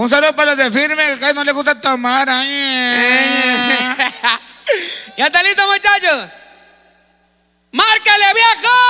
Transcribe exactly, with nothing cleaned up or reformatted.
Un saludo para los de firme, que no les gusta tomar. Ay. ¿Ya está listo, muchachos? ¡Márcale, viejo!